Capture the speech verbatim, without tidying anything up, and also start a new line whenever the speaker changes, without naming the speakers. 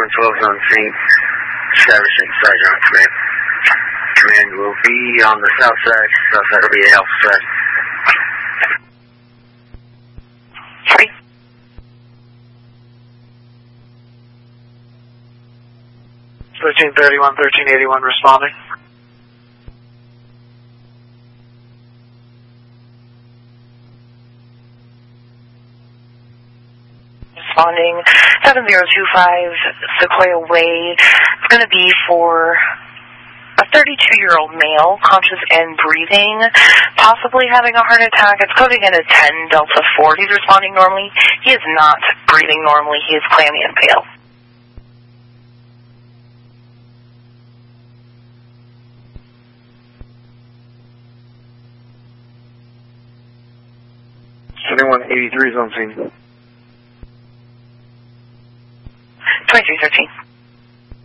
one twelve is on the scene. Establishing Sergeant on command. Command will be on the south side. South side will be Alpha side.
Three.
thirteen thirty-one, thirteen eighty-one responding.
Responding seven zero two five Sequoia Way. It's going to be for a thirty-two-year-old male, conscious and breathing, possibly having a heart attack. It's coding in a ten Delta four. He's responding normally. He is not breathing normally. He is clammy and pale.
seventy-one eighty-three is on scene.
twenty-three thirteen.